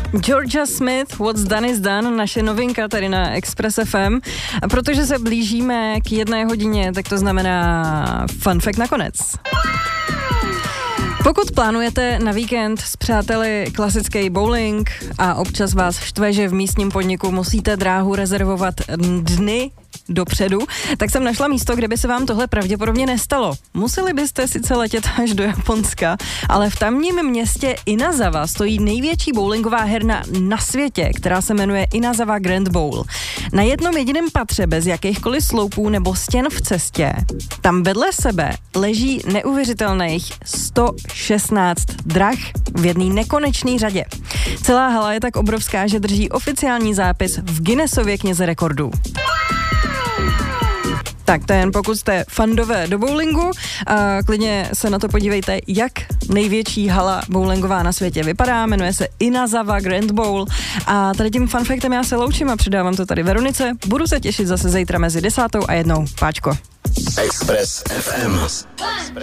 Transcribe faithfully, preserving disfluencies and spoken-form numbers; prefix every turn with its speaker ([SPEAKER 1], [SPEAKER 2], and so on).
[SPEAKER 1] Georgia Smith, What's Done is Done, naše novinka tady na Express F M. A protože se blížíme k jedné hodině, tak to znamená fun fact nakonec. Pokud plánujete na víkend s přáteli klasický bowling a občas vás štve, že v místním podniku musíte dráhu rezervovat dny dopředu, tak jsem našla místo, kde by se vám tohle pravděpodobně nestalo. Museli byste sice letět až do Japonska, ale v tamním městě Inazawa stojí největší bowlingová herna na světě, která se jmenuje Inazawa Grand Bowl. Na jednom jediném patře bez jakýchkoliv sloupů nebo stěn v cestě, tam vedle sebe leží neuvěřitelných sto šestnáct drah v jedné nekonečné řadě. Celá hala je tak obrovská, že drží oficiální zápis v Guinnessově knize rekordů. Tak to je jen pokud jste fandové do bowlingu, a klidně se na to podívejte, jak největší hala bowlingová na světě vypadá, jmenuje se Inazawa Grand Bowl a tady tím fun factem já se loučím a předávám to tady Veronice. Budu se těšit zase zítra mezi desátou a jednou. Páčko.
[SPEAKER 2] Express F M.